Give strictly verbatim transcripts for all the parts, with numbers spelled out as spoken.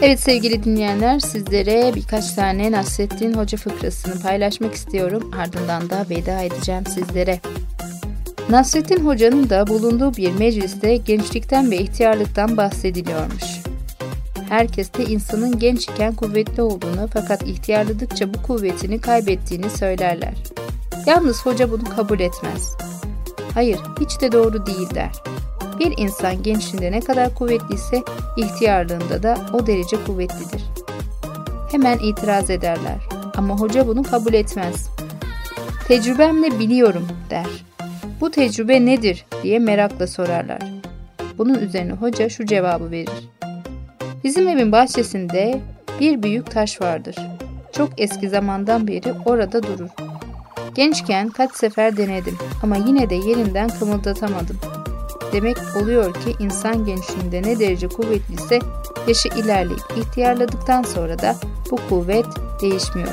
Evet sevgili dinleyenler, sizlere birkaç tane Nasrettin Hoca fıkrasını paylaşmak istiyorum. Ardından da veda edeceğim sizlere. Nasrettin Hoca'nın da bulunduğu bir mecliste gençlikten ve ihtiyarlıktan bahsediliyormuş. Herkes de insanın genç iken kuvvetli olduğunu fakat ihtiyarladıkça bu kuvvetini kaybettiğini söylerler. Yalnız hoca bunu kabul etmez. Hayır, hiç de doğru değil der. Bir insan gençliğinde ne kadar kuvvetliyse ihtiyarlığında da o derece kuvvetlidir. Hemen itiraz ederler ama hoca bunu kabul etmez. Tecrübemle biliyorum der. Bu tecrübe nedir diye merakla sorarlar. Bunun üzerine hoca şu cevabı verir. Bizim evin bahçesinde bir büyük taş vardır. Çok eski zamandan beri orada durur. Gençken kaç sefer denedim ama yine de yerinden kımıldatamadım. Demek oluyor ki insan gençliğinde ne derece kuvvetliyse yaşı ilerleyip ihtiyarladıktan sonra da bu kuvvet değişmiyor.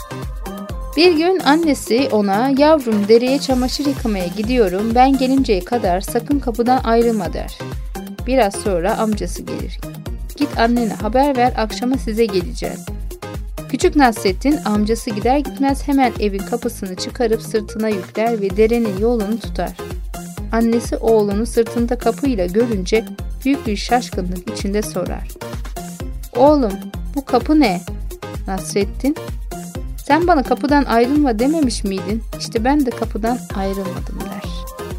Bir gün annesi ona yavrum dereye çamaşır yıkamaya gidiyorum ben gelinceye kadar sakın kapıdan ayrılma der. Biraz sonra amcası gelir. Git annene haber ver akşama size geleceğim. Küçük Nasrettin amcası gider gitmez hemen evin kapısını çıkarıp sırtına yükler ve derenin yolunu tutar. Annesi oğlunu sırtında kapıyla görünce büyük bir şaşkınlık içinde sorar. Oğlum bu kapı ne? Nasrettin, sen bana kapıdan ayrılma dememiş miydin? İşte ben de kapıdan ayrılmadım der.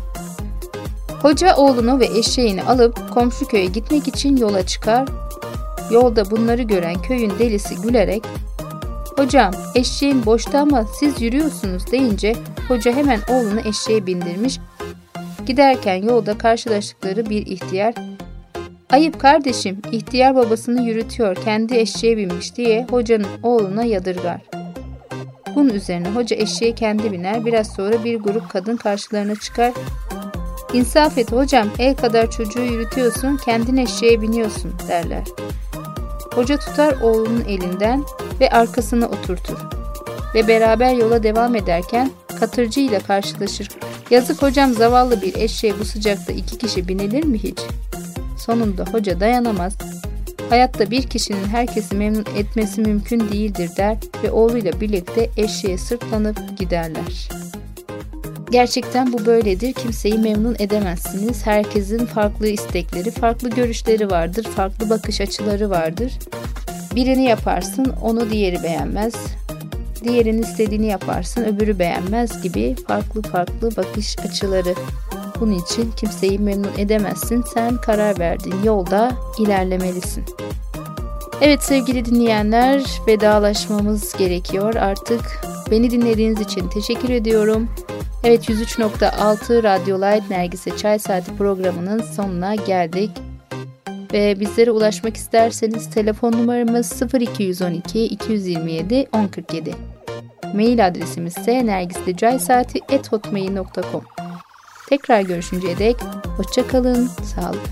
Hoca oğlunu ve eşeğini alıp komşu köye gitmek için yola çıkar. Yolda bunları gören köyün delisi gülerek hocam eşeğin boşta ama siz yürüyorsunuz deyince hoca hemen oğlunu eşeğe bindirmiş. Giderken yolda karşılaştıkları bir ihtiyar ayıp kardeşim ihtiyar babasını yürütüyor kendi eşeğe binmiş diye hocanın oğluna yadırgar. Bunun üzerine hoca eşeğe kendi biner biraz sonra bir grup kadın karşılarına çıkar. İnsaf et hocam el kadar çocuğu yürütüyorsun kendin eşeğe biniyorsun derler. Hoca tutar oğlunun elinden ve arkasına oturtur ve beraber yola devam ederken katırcı ile karşılaşır. Yazık hocam zavallı bir eşeğe bu sıcakta iki kişi binilir mi hiç? Sonunda hoca dayanamaz. Hayatta bir kişinin herkesi memnun etmesi mümkün değildir der ve oğluyla birlikte eşeğe sırtlanıp giderler. Gerçekten bu böyledir. Kimseyi memnun edemezsiniz. Herkesin farklı istekleri, farklı görüşleri vardır, farklı bakış açıları vardır. Birini yaparsın, onu diğeri beğenmez. Diğerinin istediğini yaparsın, öbürü beğenmez gibi farklı farklı bakış açıları. Bunun için kimseyi memnun edemezsin. Sen karar verdiğin yolda ilerlemelisin. Evet sevgili dinleyenler, vedalaşmamız gerekiyor artık. Beni dinlediğiniz için teşekkür ediyorum. Evet yüz üç nokta altı Radyo Light Nergis'e Çay Saati programının sonuna geldik. Ve bizlere ulaşmak isterseniz telefon numaramız sıfır iki on iki iki yüz yirmi yedi on kırk yedi. Mail adresimiz ise nergisdeçaysaati at hotmail nokta com. Tekrar görüşünceye dek hoşça kalın, sağlıklı.